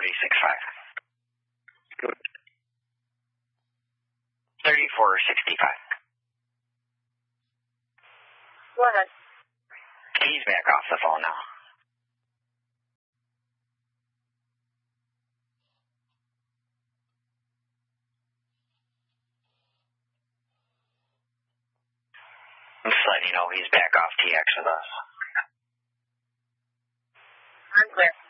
3465. 3465. Go ahead. He's back off the phone now. I'm just letting you know he's back off TX with us. I'm clear.